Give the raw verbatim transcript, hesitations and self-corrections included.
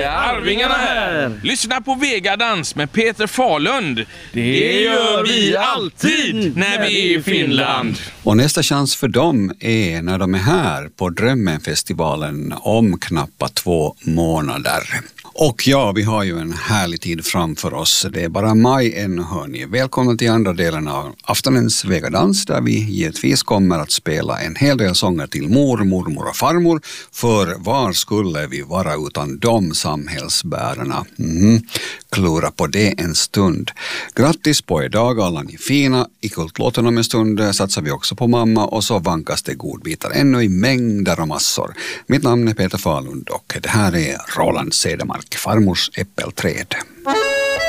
är Arvingarna här. Lyssna på Vegadans med Peter Falund. Det gör vi alltid när vi är i Finland. Och nästa chans för dem är när de är här på Drömmenfestivalen om knappt två månader. Och ja, vi har ju en härlig tid framför oss. Det är bara maj ännu, hörni. Välkomna till andra delen av aftonens Vegadans, där vi givetvis kommer att spela en hel del sånger till mor, mormor och farmor. För var skulle vi vara utan de samhällsbärarna? Mm. Klura på det en stund. Grattis på idag, alla ni fina. I kultlåten om en stund satsar vi också på mamma, och så vankas det godbitar ännu i mängder och massor. Mitt namn är Peter Falund och det här är Roland Cedermark, farmors äppelträd.